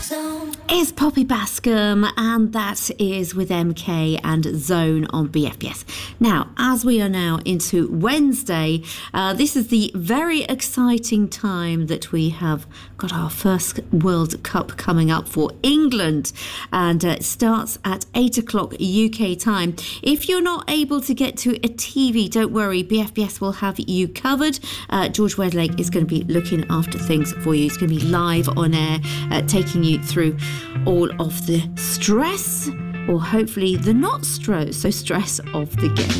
It's Poppy Bascom, and that is with MK and Zone on BFBS. Now, as we are now into Wednesday, this is the very exciting time that we have got our first World Cup coming up for England, and it starts at 8 o'clock UK time. If you're not able to get to a TV, don't worry, BFBS will have you covered. George Wedlake is going to be looking after things for you. He's going to be live on air, taking you through all of the stress, or hopefully the not stress of the game.